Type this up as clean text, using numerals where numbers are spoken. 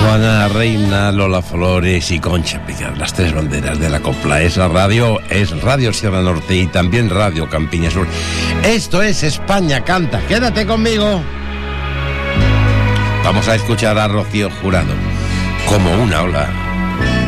Juana Reina, Lola Flores y Concha Piquer, las tres banderas de la copla. Es Radio Sierra Norte y también Radio Campiña Sur. Esto es España Canta. Quédate conmigo. Vamos a escuchar a Rocío Jurado, Como una ola.